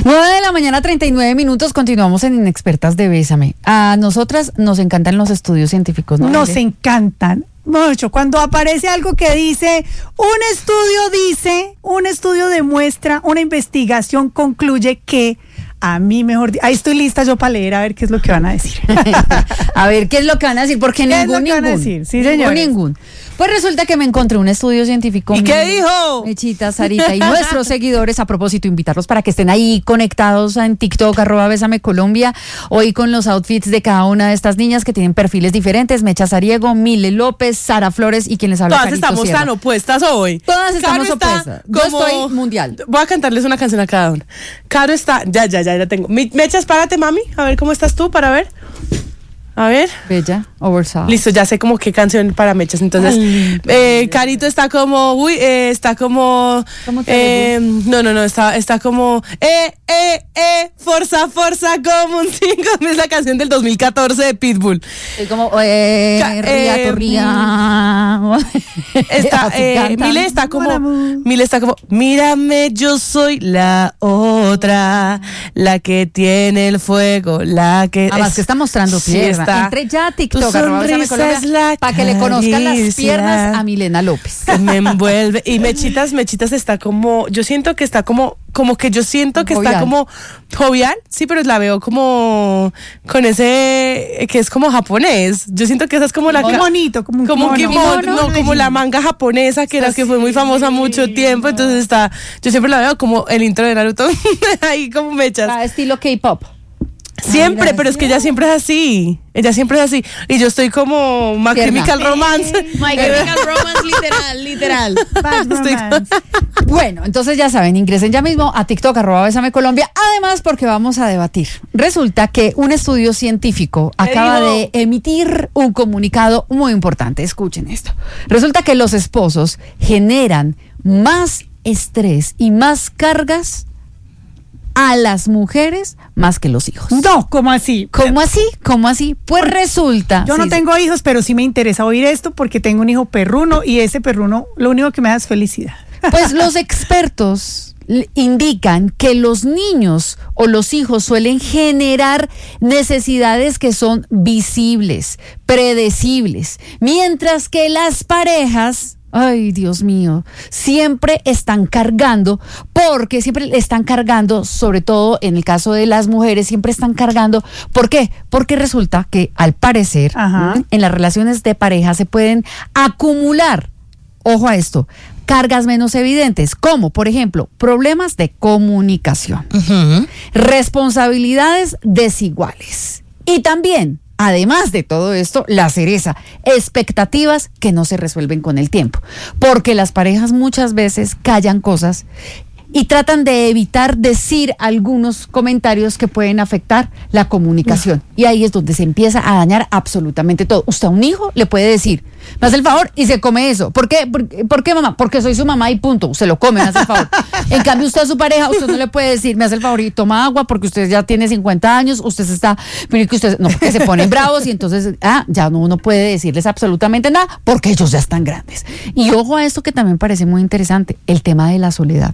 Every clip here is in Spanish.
9:39 a.m, continuamos en Inexpertas de Bésame. A nosotras nos encantan los estudios científicos, ¿no? Nos encantan mucho. Cuando aparece algo que dice, un estudio demuestra, una investigación concluye que, a mí mejor, ahí estoy lista yo para leer a ver qué es lo que van a decir. A ver qué es lo que van a decir, porque ningún. Van a decir? Sí, señores. Ningún. Pues resulta que me encontré un estudio científico. ¿Y qué dijo? Mechita, Sarita y nuestros seguidores, a propósito, invitarlos para que estén ahí conectados en TikTok, @BésameColombia, hoy con los outfits de cada una de estas niñas que tienen perfiles diferentes: Mecha Sariego, Mile López, Sara Flores y quien les habla, Todas Carito estamos Sierra. tan opuestas hoy. Todas estamos Caro opuestas. Yo estoy mundial. Voy a cantarles una canción a cada una. Caro está, ya tengo. Mecha, párate, mami, a ver cómo estás tú, para ver. A ver. Bella, oversized. Listo, ya sé como qué canción para Mechas. Entonces, Carito está como, está como, ¿Cómo te está como, Forza, como un 5. Es la canción del 2014 de Pitbull. Es como, Ría. Mile está como, mírame, yo soy la otra, la que tiene el fuego, la que... Además que está mostrando piernas. Entré ya a TikTok, @BésameColombia, para que le conozcan las piernas a Milena López. Me envuelve. Y Mechitas está como, yo siento que está como que yo siento que jovial. Está como jovial, sí, pero la veo como con ese que es como japonés. Yo siento que esa es como la bonito, como un kimono, no, como la manga japonesa que fue muy famosa mucho tiempo. Entonces está, yo siempre la veo como el intro de Naruto ahí como Mechas. Estilo K-pop. Siempre, pero es que ella siempre es así. Y yo estoy como My Chemical Romance. My Chemical Romance, literal. Bueno, entonces ya saben, ingresen ya mismo a TikTok, @BésameColombia. Además, porque vamos a debatir. Resulta que un estudio científico acaba de emitir un comunicado muy importante. Escuchen esto. Resulta que los esposos generan más estrés y más cargas a las mujeres más que los hijos. No, ¿cómo así? ¿Cómo así? Pues resulta... Yo no tengo hijos, pero sí me interesa oír esto porque tengo un hijo perruno y ese perruno lo único que me da es felicidad. Pues los expertos indican que los niños o los hijos suelen generar necesidades que son visibles, predecibles, mientras que las parejas... Ay, Dios mío, siempre están cargando, sobre todo en el caso de las mujeres, siempre están cargando. ¿Por qué? Porque resulta que al parecer en las relaciones de pareja se pueden acumular, ojo a esto, cargas menos evidentes, como por ejemplo problemas de comunicación, responsabilidades desiguales y también, además de todo esto, la cereza, expectativas que no se resuelven con el tiempo, porque las parejas muchas veces callan cosas y tratan de evitar decir algunos comentarios que pueden afectar la comunicación. Y ahí es donde se empieza a dañar absolutamente todo. Usted a un hijo le puede decir, me hace el favor y se come eso. ¿Por qué, mamá? Porque soy su mamá y punto. Se lo come, me hace el favor. En cambio, usted a su pareja, usted no le puede decir, me hace el favor y toma agua porque usted ya tiene 50 años, usted se está... No, porque se ponen bravos y entonces, ya no puede decirles absolutamente nada porque ellos ya están grandes. Y ojo a esto que también parece muy interesante, el tema de la soledad.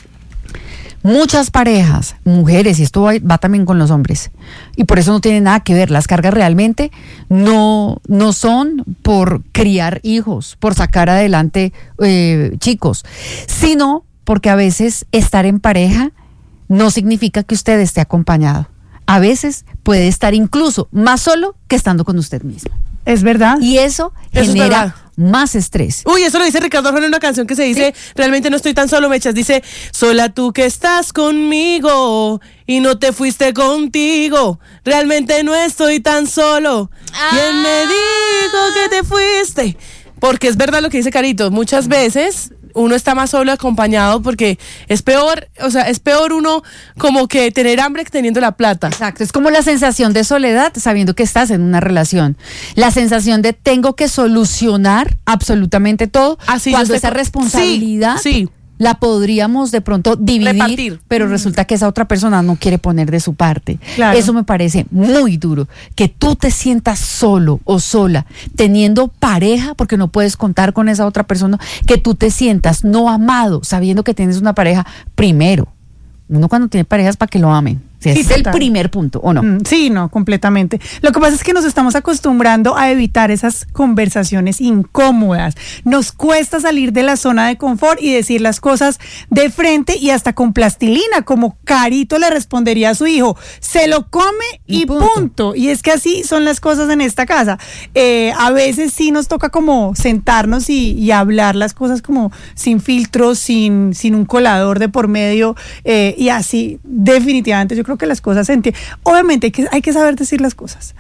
Muchas parejas, mujeres, y esto va también con los hombres, y por eso no tiene nada que ver, las cargas realmente no son por criar hijos, por sacar adelante chicos, sino porque a veces estar en pareja no significa que usted esté acompañado. A veces puede estar incluso más solo que estando con usted mismo. Es verdad. Y eso genera más estrés. Uy, eso lo dice Ricardo Arjona en una canción que se dice, realmente no estoy tan solo, Mechas, dice, sola tú que estás conmigo y no te fuiste contigo, realmente no estoy tan solo. ¿Quién me dijo que te fuiste? Porque es verdad lo que dice Carito, muchas veces uno está más solo acompañado porque es peor uno como que tener hambre que teniendo la plata. Exacto, es como la sensación de soledad sabiendo que estás en una relación. La sensación de tengo que solucionar absolutamente todo. Así cuando esa responsabilidad la podríamos de pronto dividir, repartir, pero resulta que esa otra persona no quiere poner de su parte. Claro. Eso me parece muy duro, que tú te sientas solo o sola, teniendo pareja, porque no puedes contar con esa otra persona, que tú te sientas no amado, sabiendo que tienes una pareja primero. Uno cuando tiene parejas para que lo amen. Sí, Sí, ese es el total. primer punto, ¿o no? Sí, no, completamente. Lo que pasa es que nos estamos acostumbrando a evitar esas conversaciones incómodas. Nos cuesta salir de la zona de confort y decir las cosas de frente y hasta con plastilina, como Carito le respondería a su hijo, se lo come y punto. Y es que así son las cosas en esta casa. A veces sí nos toca como sentarnos y hablar las cosas como sin filtros, sin un colador de por medio, y así definitivamente yo creo que las cosas se entienden. Obviamente hay que saber decir las cosas,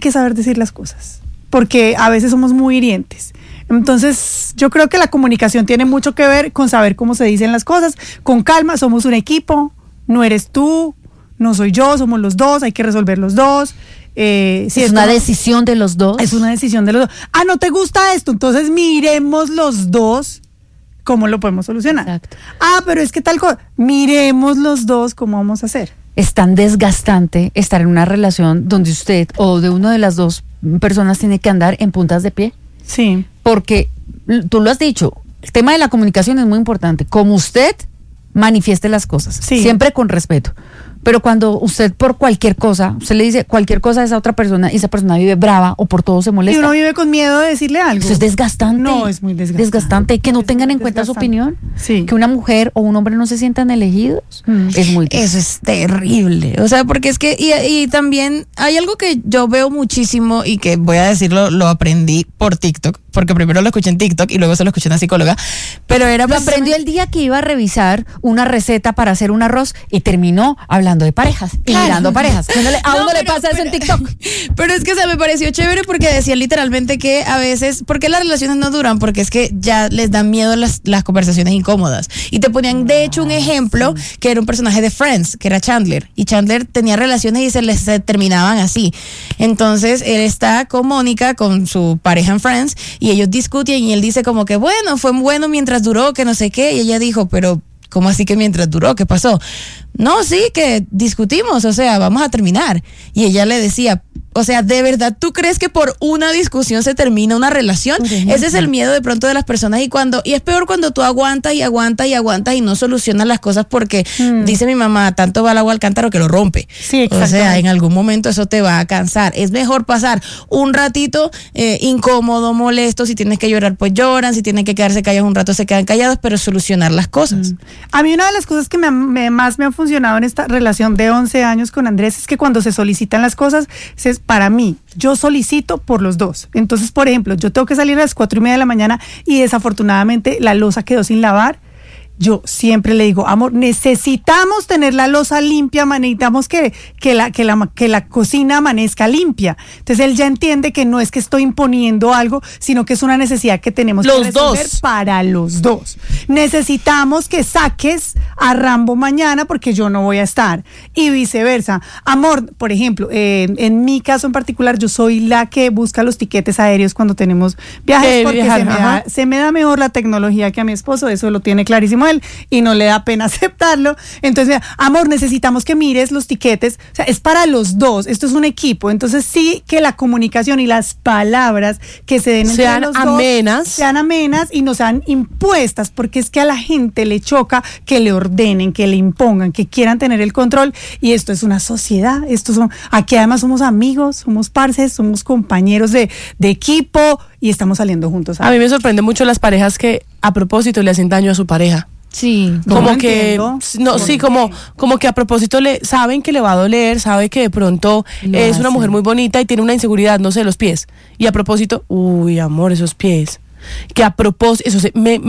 porque a veces somos muy hirientes. Entonces yo creo que la comunicación tiene mucho que ver con saber cómo se dicen las cosas, con calma, somos un equipo, no eres tú, no soy yo, somos los dos, hay que resolver los dos. Si es una decisión de los dos. Es una decisión de los dos. Ah, ¿no te gusta esto? Entonces miremos los dos cómo lo podemos solucionar. Exacto. Ah, pero es que tal cosa. Miremos los dos cómo vamos a hacer. Es tan desgastante estar en una relación donde usted o de una de las dos personas tiene que andar en puntas de pie. Sí. Porque tú lo has dicho, el tema de la comunicación es muy importante. Como usted manifieste las cosas, Sí. siempre con respeto. Pero cuando usted por cualquier cosa, usted le dice cualquier cosa a esa otra persona y esa persona vive brava o por todo se Y molesta. uno vive con miedo de decirle algo. Eso es desgastante. No, es muy desgastante. Desgastante. Que no Es tengan muy en cuenta su desgastante. opinión. Sí. Que una mujer o un hombre no se sientan elegidos. Es muy Eso es terrible. O sea, porque es que, y también hay algo que yo veo muchísimo y que voy a decirlo, lo aprendí por TikTok, porque primero lo escuché en TikTok y luego se lo escuché en una psicóloga, pero era Lo aprendió el día que iba a revisar una receta para hacer un arroz y terminó hablando de parejas y Claro. mirando parejas. A No, uno le pero- pasa eso en TikTok. Pero es que, o sea, me pareció chévere porque decía literalmente que a veces, ¿por qué las relaciones no duran? Porque es que ya les dan miedo las conversaciones incómodas. Y te ponían, de hecho, un ejemplo que era un personaje de Friends, que era Chandler. Y Chandler tenía relaciones y se terminaban así. Entonces, él está con Mónica, con su pareja en Friends, y ellos discuten y él dice como que, bueno, fue bueno mientras duró, que no sé qué. Y ella dijo, pero ¿cómo así que mientras duró? ¿Qué pasó? No, sí, que discutimos, o sea, vamos a terminar. Y ella le decía, o sea, ¿de verdad tú crees que por una discusión se termina una relación? Ese es el miedo de pronto de las personas y es peor cuando tú aguantas y aguantas y aguantas y no solucionas las cosas porque dice mi mamá, tanto va el agua al cántaro que lo rompe. Sí, o exactamente. sea, en algún momento eso te va a cansar. Es mejor pasar un ratito incómodo, molesto, si tienes que llorar pues lloran, si tienen que quedarse callados un rato se quedan callados, pero solucionar las cosas. A mí una de las cosas que más me han funcionado en esta relación de 11 años con Andrés es que cuando se solicitan las cosas, para mí, yo solicito por los dos. Entonces, por ejemplo, yo tengo que salir a las 4:30 de la mañana y desafortunadamente la loza quedó sin lavar. Yo siempre le digo, amor, necesitamos tener la loza limpia, necesitamos que la cocina amanezca limpia. Entonces él ya entiende que no es que estoy imponiendo algo, sino que es una necesidad que tenemos Los que resolver dos. para los dos. Necesitamos que saques a Rambo mañana porque yo no voy a estar. Y viceversa. Amor, por ejemplo, en mi caso en particular, yo soy la que busca los tiquetes aéreos cuando tenemos viajes porque viajar, se me da mejor la tecnología que a mi esposo, eso lo tiene clarísimo él y no le da pena aceptarlo. Entonces, amor, necesitamos que mires los tiquetes, o sea, es para los dos, esto es un equipo, entonces sí que la comunicación y las palabras que se den entre Sean los amenas. dos sean amenas y no sean impuestas, porque es que a la gente le choca que le ordenen, que le impongan, que quieran tener el control, y esto es una sociedad, aquí además somos amigos, somos parces, somos compañeros de equipo y estamos saliendo juntos. A mí me sorprende mucho las parejas que a propósito le hacen daño a su pareja. Sí. Como No que entiendo. no, sí, como que a propósito saben que le va a doler, sabe que de pronto Lo es una hacen. mujer muy bonita y tiene una inseguridad, no sé, los pies. Y a propósito, uy, amor, esos pies. Que a propósito, eso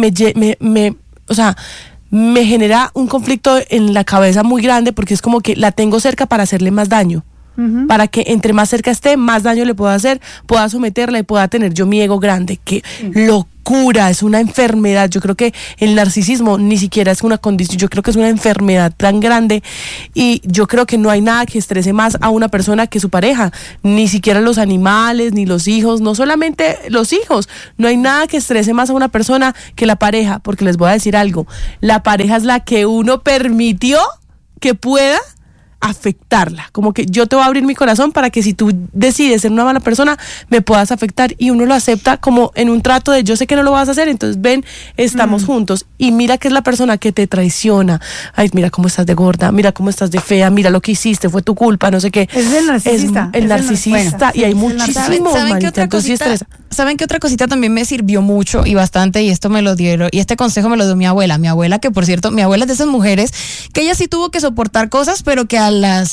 o sea, me genera un conflicto en la cabeza muy grande porque es como que la tengo cerca para hacerle más daño. Para que entre más cerca esté, más daño le pueda hacer, pueda someterla y pueda tener yo mi ego grande. Qué locura, es una enfermedad. Yo creo que el narcisismo ni siquiera es una condición, yo creo que es una enfermedad tan grande y yo creo que no hay nada que estrese más a una persona que su pareja, ni siquiera los animales, ni los hijos, no solamente los hijos, no hay nada que estrese más a una persona que la pareja, porque les voy a decir algo, la pareja es la que uno permitió que pueda afectarla, como que yo te voy a abrir mi corazón para que si tú decides ser una mala persona me puedas afectar, y uno lo acepta como en un trato de yo sé que no lo vas a hacer, entonces ven, estamos juntos, y mira que es la persona que te traiciona. Ay, mira cómo estás de gorda, mira cómo estás de fea, mira lo que hiciste, fue tu culpa, no sé qué. Es el narcisista. El narcisista, y hay muchísimos, ¿Saben qué otra cosita también me sirvió mucho y bastante? Y esto me lo dieron, y este consejo me lo dio mi abuela. Mi abuela, que por cierto, mi abuela es de esas mujeres que ella sí tuvo que soportar cosas, pero que a las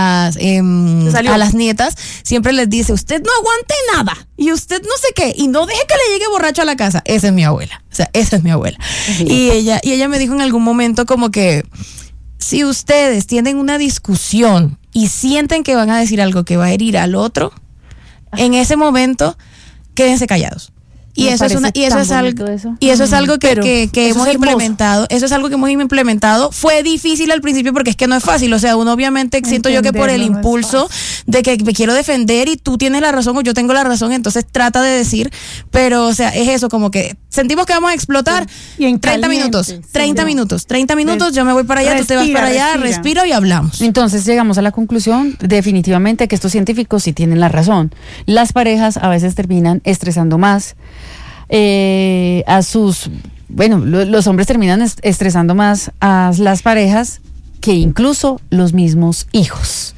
nietas siempre les dice: usted no aguante nada, y usted no sé qué, y no deje que le llegue borracho a la casa. Esa es mi abuela. O sea, esa es mi abuela. Y ella me dijo en algún momento como que si ustedes tienen una discusión y sienten que van a decir algo que va a herir al otro, en ese momento quédense callados. Y eso es algo que hemos implementado. Eso es algo que hemos implementado. Fue difícil al principio porque es que no es fácil. O sea, uno obviamente siento yo que por el impulso de que me quiero defender y tú tienes la razón o yo tengo la razón, entonces trata de decir, pero o sea, es eso, como que sentimos que vamos a explotar. Y en 30 minutos, yo me voy para allá, tú te vas para allá, respiro y hablamos. Entonces llegamos a la conclusión definitivamente que estos científicos sí tienen la razón. Las parejas a veces terminan estresando más. Los hombres terminan estresando más a las parejas que incluso los mismos hijos.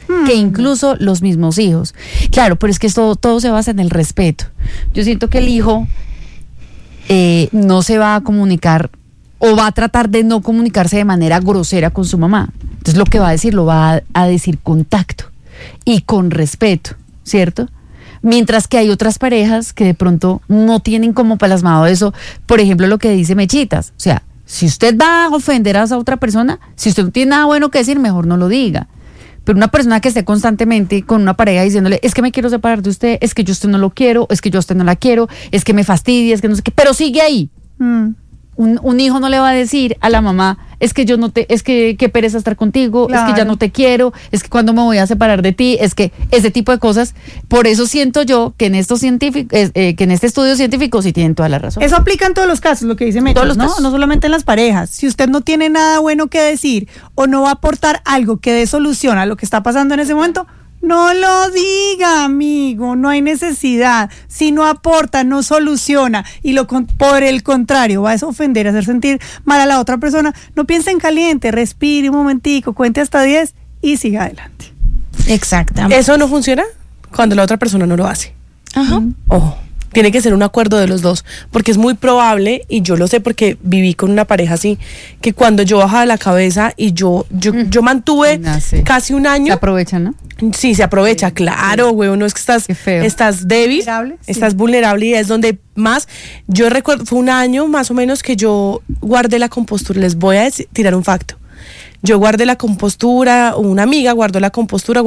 Claro, pero es que todo se basa en el respeto. Yo siento que el hijo no se va a comunicar o va a tratar de no comunicarse de manera grosera con su mamá. Entonces lo que va a decir lo va a decir con tacto y con respeto, ¿cierto? Mientras que hay otras parejas que de pronto no tienen como plasmado eso. Por ejemplo, lo que dice Mechitas. O sea, si usted va a ofender a esa otra persona, si usted no tiene nada bueno que decir, mejor no lo diga. Pero una persona que esté constantemente con una pareja diciéndole: es que me quiero separar de usted, es que yo a usted no lo quiero, es que yo a usted no la quiero, es que me fastidia, es que no sé qué, pero sigue ahí. Un hijo no le va a decir a la mamá: es que qué pereza estar contigo, claro, es que ya no te quiero, es que cuando me voy a separar de ti, es que ese tipo de cosas. Por eso siento yo que en estos científicos, que en este estudio científico sí tienen toda la razón. Eso aplica en todos los casos, lo que dice Mecho, no solamente en las parejas. Si usted no tiene nada bueno que decir o no va a aportar algo que dé solución a lo que está pasando en ese momento, no lo diga, amigo, no hay necesidad. Si no aporta, no soluciona y por el contrario va a ofender, a hacer sentir mal a la otra persona, no piense en caliente, respire un momentico, cuente hasta 10 y siga adelante. Exactamente. Eso no funciona cuando la otra persona no lo hace. Ajá. Ojo. Tiene que ser un acuerdo de los dos, porque es muy probable, y yo lo sé porque viví con una pareja así, que cuando yo bajaba la cabeza y yo mantuve casi un año. Se aprovecha, ¿no? Sí, se aprovecha, claro, güey, no es que estás débil, estás vulnerable, y es donde más, yo recuerdo, fue un año más o menos que yo guardé la compostura. Les voy a tirar un facto. Yo guardé la compostura, una amiga guardó la compostura,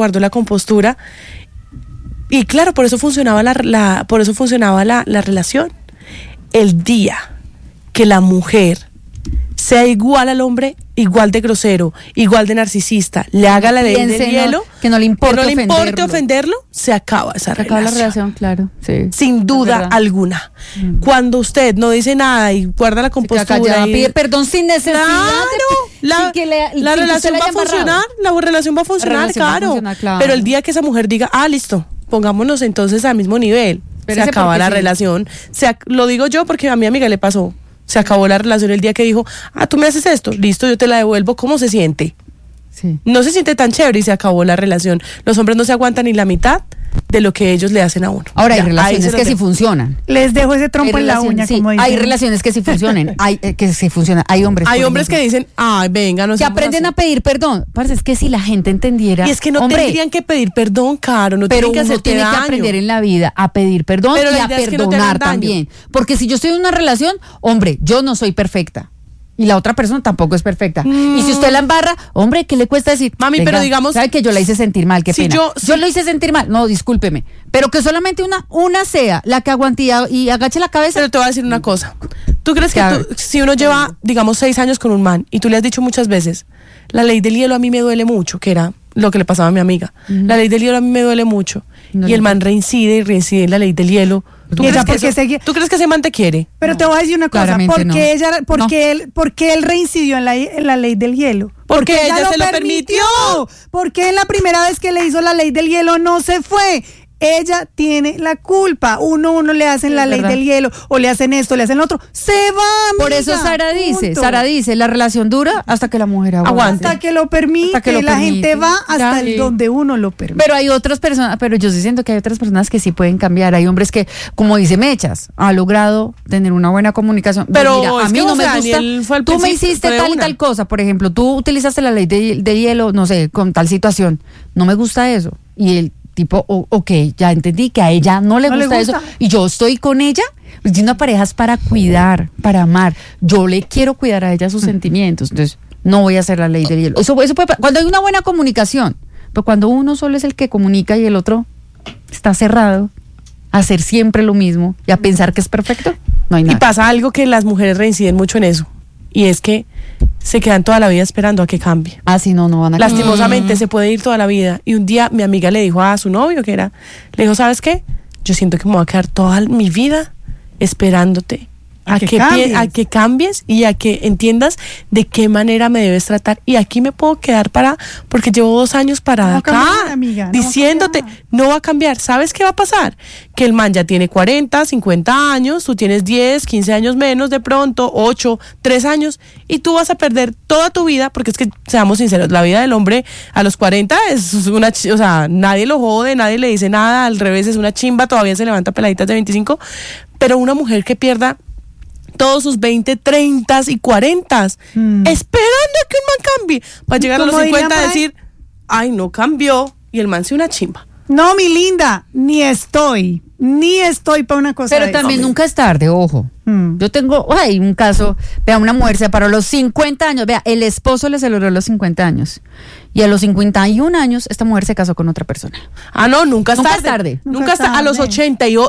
y claro, por eso funcionaba la relación. El día que la mujer sea igual al hombre, igual de grosero, igual de narcisista, le haga la ley del hielo, que no le importe ofenderlo, se acaba esa relación. Se acaba la relación, claro. Sí, sin duda alguna. Cuando usted no dice nada y guarda la compostura y pide perdón sin necesidad. Claro, la relación va a funcionar, claro. Pero el día que esa mujer diga: listo, pongámonos entonces al mismo nivel, se acaba la relación. Lo digo yo porque a mi amiga le pasó. Se acabó la relación el día que dijo: tú me haces esto, listo, yo te la devuelvo. ¿Cómo se siente? Sí. No se siente tan chévere y se acabó la relación. Los hombres no se aguantan ni la mitad de lo que ellos le hacen a uno. Ahora, hay relaciones que sí funcionan. Les dejo ese trompo en la uña, como dicen. Hay relaciones que sí funcionan. Hay hombres que dicen: venga, no sé. Que aprenden a pedir perdón. Parce, es que si la gente entendiera. Y es que no tendrían que pedir perdón, Caro. No tienen que hacerte daño. Pero uno tiene que aprender en la vida a pedir perdón y a perdonar también. Porque si yo estoy en una relación, hombre, yo no soy perfecta. Y la otra persona tampoco es perfecta. Y si usted la embarra, hombre, ¿qué le cuesta decir? Mami, venga, pero digamos... ¿Sabe que yo la hice sentir mal? Qué pena. Yo lo hice sentir mal. No, discúlpeme. Pero que solamente una sea la que aguante y agache la cabeza. Pero te voy a decir una cosa. ¿Tú crees que si uno lleva, digamos, 6 años con un man y tú le has dicho muchas veces: la ley del hielo a mí me duele mucho, que era lo que le pasaba a mi amiga. La ley del hielo a mí me duele mucho. Y el man reincide en la ley del hielo. ¿Tú crees que ese man te quiere? Pero te voy a decir una cosa, ¿por qué él reincidió en la ley del hielo? Porque ella se lo permitió. Porque en la primera vez que le hizo la ley del hielo no se fue. Ella tiene la culpa. Uno le hacen la ley del hielo, o le hacen esto, le hacen lo otro. Se va, amiga. Por eso Sara dice, la relación dura hasta que la mujer aguante. Hasta que lo permite. La gente va hasta donde uno lo permite. Pero hay otras personas, pero yo sí siento que hay otras personas que sí pueden cambiar. Hay hombres que, como dice Mechas, ha logrado tener una buena comunicación. Pero mira, a mí no me gusta. Tú me hiciste tal y tal cosa, por ejemplo, tú utilizaste la ley de hielo, no sé, con tal situación. No me gusta eso. Y el tipo, ok, ya entendí que a ella no le gusta eso y yo estoy con ella. Una pareja es para cuidar, para amar. Yo le quiero cuidar a ella sus sentimientos, entonces no voy a hacer la ley del hielo. Eso puede, cuando hay una buena comunicación, pero cuando uno solo es el que comunica y el otro está cerrado a hacer siempre lo mismo y a pensar que es perfecto, no hay nada. Y pasa algo que las mujeres reinciden mucho en eso, y es que se quedan toda la vida esperando a que cambie. Si no van a cambiar. Lastimosamente se puede ir toda la vida. Y un día mi amiga le dijo a su novio, le dijo, ¿sabes qué? Yo siento que me voy a quedar toda mi vida esperándote a que cambies y a que entiendas de qué manera me debes tratar. Y aquí me puedo quedar porque llevo 2 años parada acá, amiga, diciéndote, no va a cambiar. ¿Sabes qué va a pasar? Que el man ya tiene 40, 50 años, tú tienes 10, 15 años menos de pronto, 8, 3 años, y tú vas a perder toda tu vida, porque es que, seamos sinceros, la vida del hombre a los 40 es nadie lo jode, nadie le dice nada, al revés, es una chimba, todavía se levanta peladitas de 25, pero una mujer que pierda todos sus 20, 30 y 40 esperando a que un man cambie para llegar a los 50 a decir, ay, no cambió, y el man sea una chimba. No, mi linda, ni estoy para una cosa. Pero también nunca es tarde, ojo. Yo tengo un caso, vea, una mujer se separó a los 50 años, vea, el esposo le celebró a los 50 años y a los 51 años esta mujer se casó con otra persona. No, nunca es tarde. Nunca es tarde. A los 80 y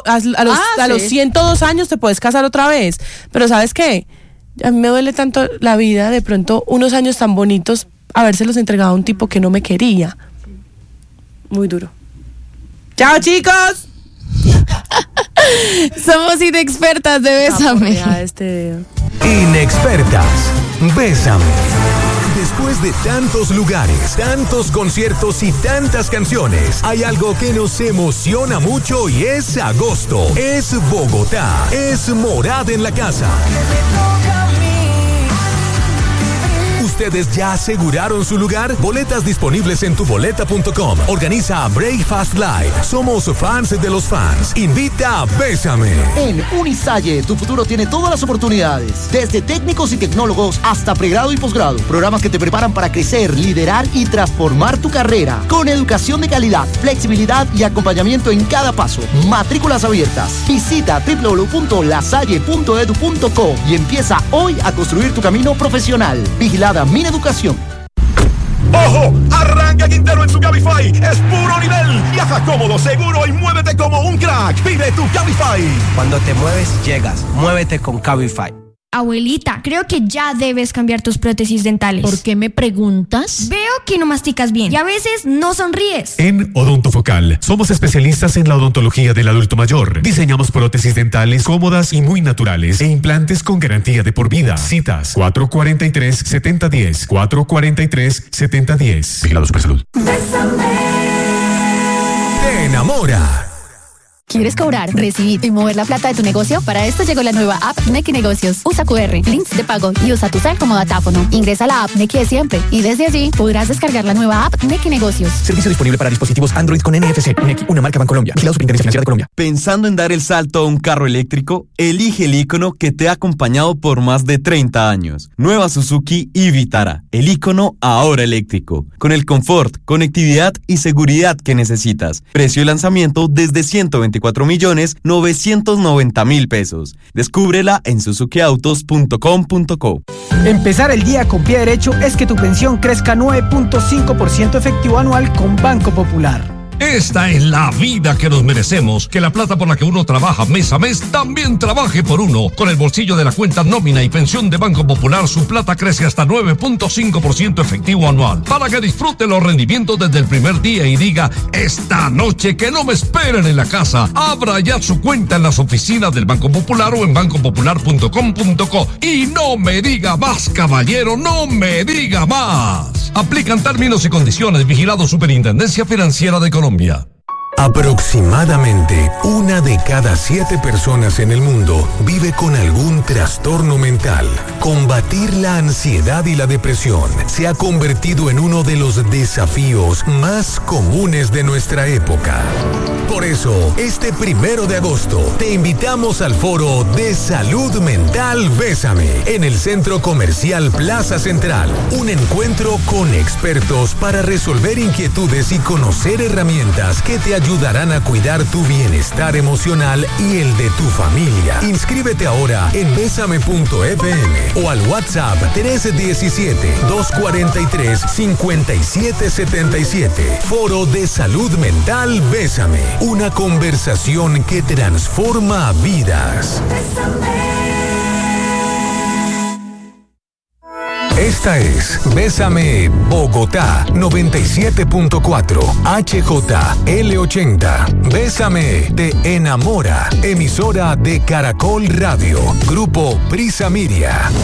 a los 102 años te puedes casar otra vez. Pero ¿sabes qué? A mí me duele tanto la vida, de pronto unos años tan bonitos, habérselos entregado a un tipo que no me quería. Muy duro. ¡Chao, chicos! Somos inexpertas de Bésame. Inexpertas, Bésame. Después de tantos lugares, tantos conciertos y tantas canciones, hay algo que nos emociona mucho y es agosto. Es Bogotá. Es Morada en la casa. ¿Ustedes ya aseguraron su lugar? Boletas disponibles en tuboleta.com. Organiza Breakfast Live. Somos fans de los fans. Invita a Bésame. En Unisalle, tu futuro tiene todas las oportunidades. Desde técnicos y tecnólogos hasta pregrado y posgrado. Programas que te preparan para crecer, liderar y transformar tu carrera. Con educación de calidad, flexibilidad y acompañamiento en cada paso. Matrículas abiertas. Visita www.lasalle.edu.co y empieza hoy a construir tu camino profesional. Vigilada Mineducación. ¡Ojo! Arranca Quintero en su Cabify. Es puro nivel. Viaja cómodo, seguro y muévete como un crack. Pide tu Cabify. Cuando te mueves, llegas. Muévete con Cabify. Abuelita, creo que ya debes cambiar tus prótesis dentales. ¿Por qué me preguntas? Veo que no masticas bien y a veces no sonríes. En Odontofocal somos especialistas en la odontología del adulto mayor. Diseñamos prótesis dentales cómodas y muy naturales e implantes con garantía de por vida. Citas 443-7010. 443-7010. Vigilado Supersalud. Te enamora. ¿Quieres cobrar, recibir y mover la plata de tu negocio? Para esto llegó la nueva app Nequi Negocios. Usa QR, links de pago y usa tu cel como datáfono. Ingresa a la app Nequi de siempre y desde allí podrás descargar la nueva app Nequi Negocios. Servicio disponible para dispositivos Android con NFC. Nequi, una marca Bancolombia. Vigilado Superintendencia Financiera de Colombia. ¿Pensando en dar el salto a un carro eléctrico? Elige el ícono que te ha acompañado por más de 30 años. Nueva Suzuki Vitara. El ícono ahora eléctrico. Con el confort, conectividad y seguridad que necesitas. Precio de lanzamiento desde 124.990.000 pesos. Descúbrela en suzukiautos.com.co. Empezar el día con pie derecho es que tu pensión crezca 9.5% efectivo anual con Banco Popular. Esta es la vida que nos merecemos. Que la plata por la que uno trabaja mes a mes también trabaje por uno. Con el bolsillo de la cuenta nómina y pensión de Banco Popular, su plata crece hasta 9.5% efectivo anual. Para que disfrute los rendimientos desde el primer día y diga, esta noche que no me esperen en la casa. Abra ya su cuenta en las oficinas del Banco Popular o en bancopopular.com.co. Y no me diga más, caballero, no me diga más. Aplican términos y condiciones. Vigilado Superintendencia Financiera de Colombia. Aproximadamente 1 de cada 7 personas en el mundo vive con algún trastorno mental. Combatir la ansiedad y la depresión se ha convertido en uno de los desafíos más comunes de nuestra época. Por eso, este 1 de agosto, te invitamos al foro de Salud Mental Bésame en el Centro Comercial Plaza Central. Un encuentro con expertos para resolver inquietudes y conocer herramientas que te ayudarán a cuidar tu bienestar emocional y el de tu familia. Inscríbete ahora en besame.fm o al WhatsApp 317-243-5777. Foro de Salud Mental Bésame. Una conversación que transforma vidas. Esta es Bésame Bogotá 97.4 HJL80. Bésame te enamora. Emisora de Caracol Radio. Grupo Prisa Miria.